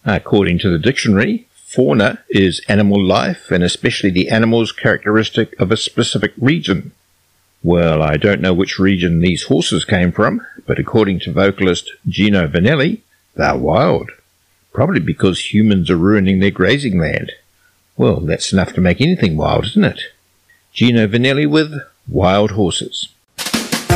According to the dictionary, fauna is animal life, and especially the animals characteristic of a specific region. Well, I don't know which region these horses came from, but according to vocalist Gino Vannelli, they're wild. Probably because humans are ruining their grazing land. Well, that's enough to make anything wild, isn't it? Gino Vannelli with Wild Horses.